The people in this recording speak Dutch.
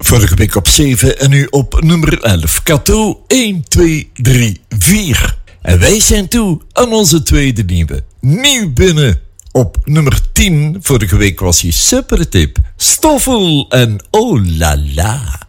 Vorige week op 7 en nu op nummer 11. Kato 1, 2, 3, 4. En wij zijn toe aan onze tweede nieuwe. Nieuw binnen op nummer 10. Vorige week was hij super tip. Stoffel en oh la la.